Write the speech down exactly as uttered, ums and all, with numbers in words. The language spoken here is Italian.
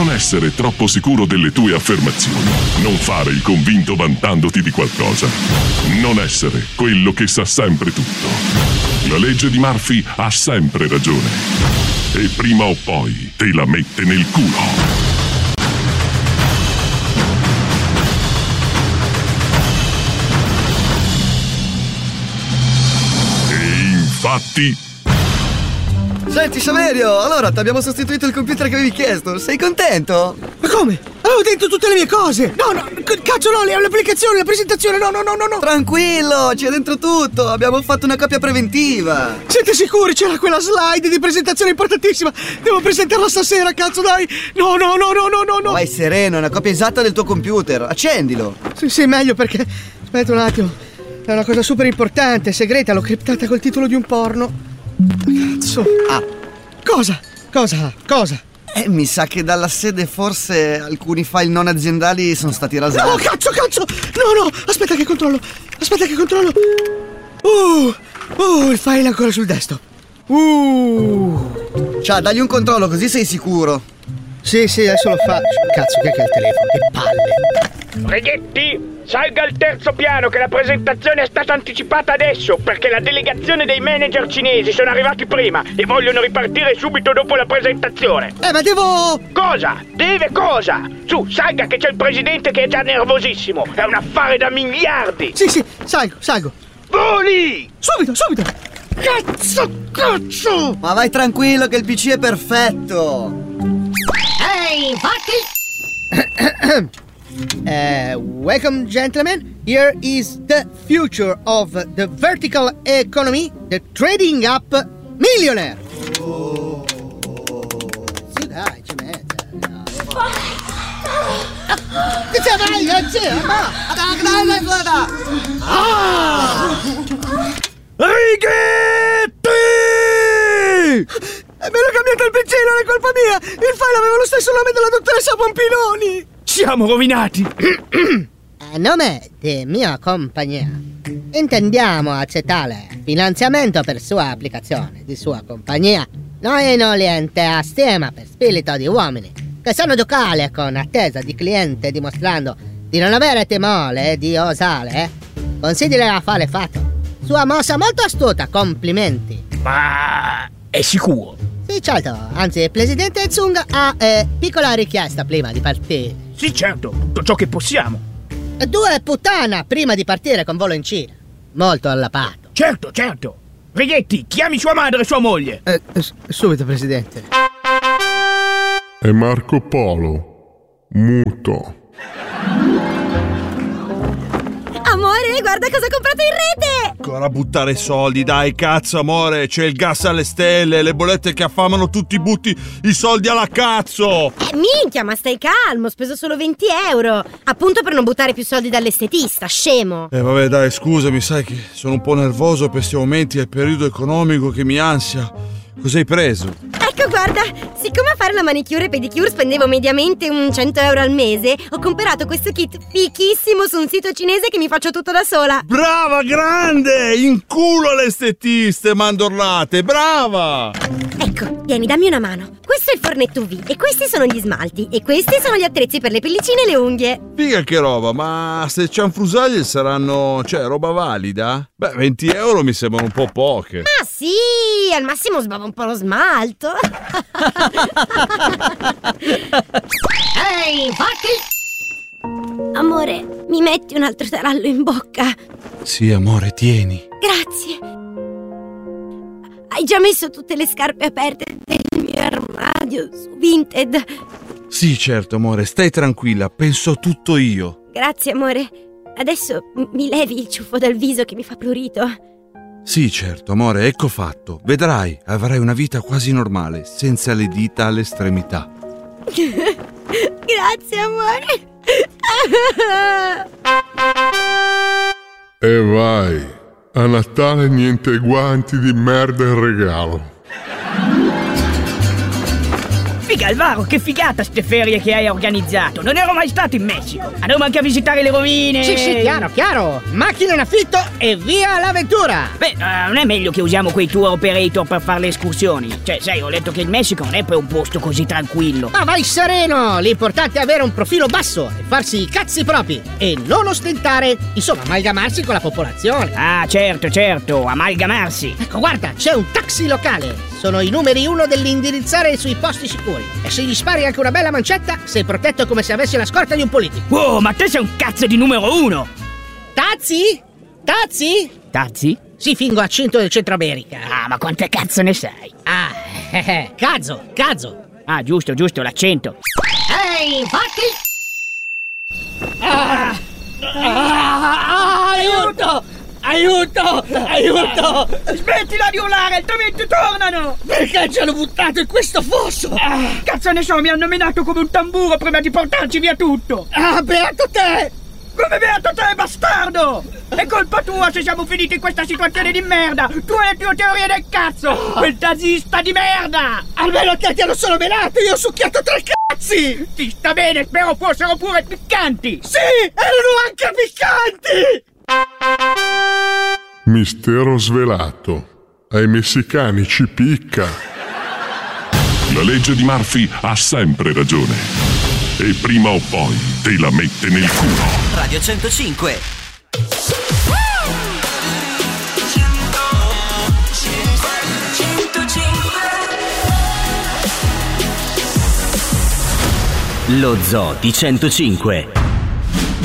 Non essere troppo sicuro delle tue affermazioni. Non fare il convinto vantandoti di qualcosa. Non essere quello che sa sempre tutto. La legge di Murphy ha sempre ragione. E prima o poi te la mette nel culo. Infatti. Senti Saverio, allora ti abbiamo sostituito il computer che avevi chiesto, sei contento? Ma come? Avevo detto tutte le mie cose! No, no, c- cazzo no, le- l'applicazione, la presentazione, no, no, no, no, no! Tranquillo, c'è dentro tutto, abbiamo fatto una copia preventiva! Siete sicuri? C'era quella slide di presentazione importantissima! Devo presentarla stasera, cazzo dai! No, no, no, no, no, no, no! Vai sereno, è una copia esatta del tuo computer, accendilo! Sì, sì, meglio perché... Aspetta un attimo... È una cosa super importante, segreta, l'ho criptata col titolo di un porno. Cazzo. Ah. Cosa? Cosa? Cosa? Eh, mi sa che dalla sede forse alcuni file non aziendali sono stati rasati. No, cazzo, cazzo! No, no, aspetta che controllo. Aspetta che controllo. Uh, uh, il file è ancora sul desktop. Uh. Ciao, dagli un controllo così sei sicuro. Sì, sì, adesso lo faccio. Cazzo, che è il telefono? Che palle. Reghetti, salga al terzo piano che la presentazione è stata anticipata adesso perché la delegazione dei manager cinesi sono arrivati prima e vogliono ripartire subito dopo la presentazione. Eh, ma devo... Cosa? Deve cosa? Su, salga che c'è il presidente che è già nervosissimo. È un affare da miliardi. Sì, sì, salgo, salgo. Voli! Subito, subito. Cazzo, cazzo! Ma vai tranquillo che il P C è perfetto. Ehi, infatti! Uh, welcome, gentlemen. Here is the future of the vertical economy, the trading up millionaire. Oh, sì, dai, ci mette. Che c'è, vai, c'è, ma. Ah! Righetti! Me l'ho cambiato il P C, non è colpa mia. Il file aveva lo stesso nome della dottoressa Pompinoni. Siamo rovinati! A nome di mia compagnia intendiamo accettare finanziamento per sua applicazione di sua compagnia. Noi non niente a stima per spirito di uomini che sono giocali con attesa di cliente dimostrando di non avere timore di osare. Consideri l'affare fatto. Sua mossa molto astuta, complimenti. Ma è sicuro? Sì, certo, anzi il presidente Zung ha eh, piccola richiesta prima di partire. Sì, certo, tutto ciò che possiamo. Due puttana prima di partire con volo in Cina. Molto allapato. Certo, certo. Righetti, chiami sua madre e sua moglie. Eh, subito, presidente. È Marco Polo, muto. Amore, guarda cosa ho comprato in rete! Ancora buttare soldi, dai, cazzo, amore. C'è il gas alle stelle, le bollette che affamano tutti, butti i soldi alla cazzo. Eh, minchia, ma stai calmo, ho speso solo venti euro. Appunto per non buttare più soldi dall'estetista, scemo. Eh, vabbè, dai, scusami, sai che sono un po' nervoso per questi momenti, è il periodo economico che mi ansia. Cos'hai preso? Ecco, guarda, siccome a fare la manicure e pedicure spendevo mediamente un cento euro al mese, ho comprato questo kit fichissimo su un sito cinese che mi faccio tutto da sola. Brava, grande! In culo alle estetiste mandorlate, brava! Ecco, vieni, dammi una mano. Questo è il fornetto U V e questi sono gli smalti e questi sono gli attrezzi per le pellicine e le unghie. Figa che roba, ma se cianfrusaglie saranno, cioè, roba valida? Beh, venti euro mi sembrano un po' poche. Ma sì, al massimo sbava un po' lo smalto. Ehi, infatti! Amore, mi metti un altro tarallo in bocca? Sì, amore, tieni. Grazie. Hai già messo tutte le scarpe aperte del mio armadio su Vinted? Sì, certo, amore, stai tranquilla, penso tutto io. Grazie, amore. Adesso mi levi il ciuffo dal viso che mi fa prurito? Sì, certo, amore, ecco fatto. Vedrai, avrai una vita quasi normale, senza le dita all'estremità. Grazie, amore. E vai. A Natale niente guanti di merda in regalo. Figa Alvaro, che figata ste ferie che hai organizzato. Non ero mai stato in Messico. Andiamo anche a visitare le rovine. Sì, sì, chiaro, chiaro. Macchina in affitto e via l'avventura. Beh, uh, non è meglio che usiamo quei tour operator per fare le escursioni? Cioè, sai, ho letto che il Messico non è poi un posto così tranquillo. Ma vai sereno, l'importante è avere un profilo basso e farsi i cazzi propri e non ostentare, insomma, amalgamarsi con la popolazione. Ah, certo, certo, amalgamarsi. Ecco, guarda, c'è un taxi locale. Sono i numeri uno dell'indirizzare sui posti sicuri. E se gli spari anche una bella mancetta, sei protetto come se avessi la scorta di un politico. Wow, ma te sei un cazzo di numero uno! Tazzi? Tazzi? Tazzi? Sì, fingo accento del Centro America. Ah, ma quante cazzo ne sai? Ah, eh, eh, cazzo, cazzo. Ah, giusto, giusto, l'accento. Ehi, infatti... Ah, ah, ah, aiuto! Aiuto! Aiuto! Smettila di urlare, altrimenti tornano! Perché ci hanno buttato in questo fosso? Ah, cazzo ne so, mi hanno menato come un tamburo prima di portarci via tutto! Ah, beato te! Come beato te, bastardo! È colpa tua se siamo finiti in questa situazione di merda! Tu e le tue teorie del cazzo! Quel tazista di merda! Almeno te ti hanno solo menato, io ho succhiato tre cazzi! Ti sta bene, spero fossero pure piccanti! Sì, erano anche piccanti! Mistero svelato. Ai messicani ci picca. La legge di Murphy ha sempre ragione. E prima o poi te la mette nel culo. Radio centocinque. Lo Zoo di centocinque.